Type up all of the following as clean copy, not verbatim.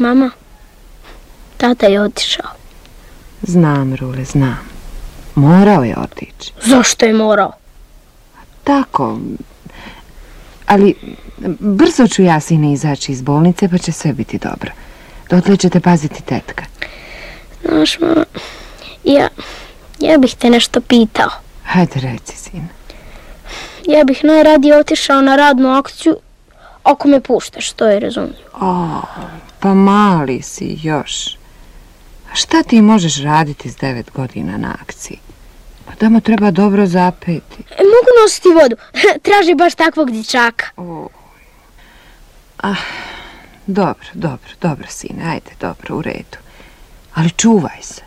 Mama, tata je otišao. Znam, Rule, znam. Morao je otići. Zašto je morao? Tako, ali brzo ću ja, sine, izaći iz bolnice, pa će sve biti dobro. Dotle ćete paziti tetka. Znaš, mama, ja bih te nešto pitao. Hajde, reci, sine. Ja bih najradije otišao na radnu akciju, ako me puštaš, to je razumljivo. Pa mali si još. A šta ti možeš raditi s 9 godina na akciji? Pa tamo treba dobro zapeti. Mogu nositi vodu. Traži baš takvog dječaka. Dobro, sine, ajde, dobro, u redu. Ali čuvaj se.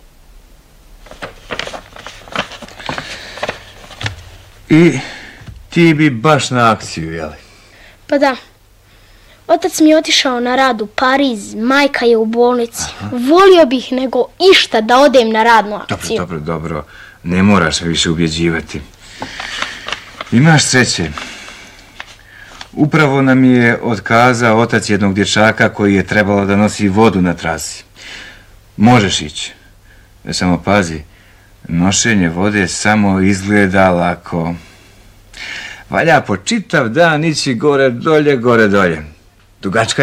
I ti bi baš na akciju, jeli? Pa da. Otac mi je otišao na rad u Pariz, majka je u bolnici. Volio bih nego išta da odem na radnu akciju. Dobro. Ne moraš me više ubjeđivati. Imaš sreće. Upravo nam je otkazao otac jednog dječaka koji je trebalo da nosi vodu na trasi. Možeš ići. Samo pazi, nošenje vode samo izgleda lako. Valja po čitav dan ići gore dolje. Dugačka